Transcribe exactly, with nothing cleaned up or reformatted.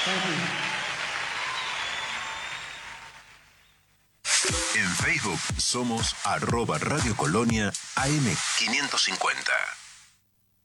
En Facebook somos arroba Radio Colonia A M quinientos cincuenta.